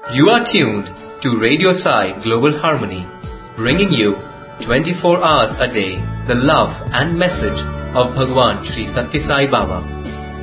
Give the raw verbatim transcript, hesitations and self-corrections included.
You are tuned to Radio Sai Global Harmony, bringing you twenty-four hours a day the love and message of Bhagwan Sri Sathya Sai Baba.